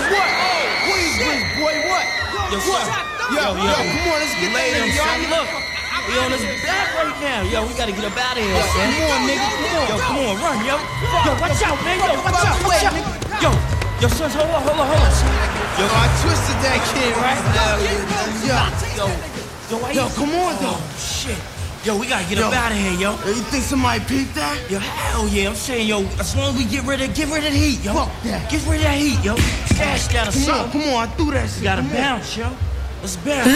what? Queensbridge, boy, what? Yo, what? Yo, come on, let's get that nigga, son. y'all. Look, we on this block right now. Yo, we gotta get up out of here, son. Come on, nigga, come on. Yo, come on, run, yo. Yo, watch out, man. Yo, watch out. Yo, sons, hold on. Yo, I twisted that kid, right? Yo, come on, though. Shit. Yo, we gotta get up out of here, yo. You think somebody peeped that? Yo, hell yeah. I'm saying, yo, as long as we get rid of the heat, yo. Fuck that. Get rid of that heat, yo. Stash got a Come on, I threw that shit. We gotta bounce, yo. Let's bounce.